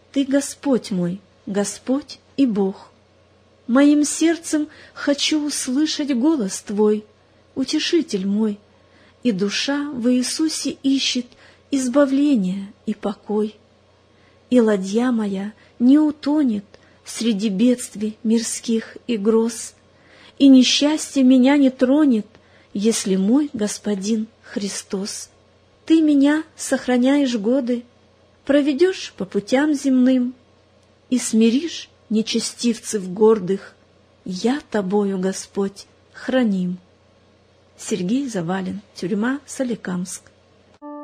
Ты Господь мой, Господь и Бог. Моим сердцем хочу услышать голос Твой, Утешитель мой, и душа в Иисусе ищет избавление и покой. И ладья моя не утонет среди бедствий мирских и гроз, и несчастье меня не тронет, если мой Господин Христос. Ты меня сохраняешь годы, проведешь по путям земным и смиришь нечестивцев гордых. Я Тобою, Господь, храним. Сергей Завалин. Тюрьма Соликамск.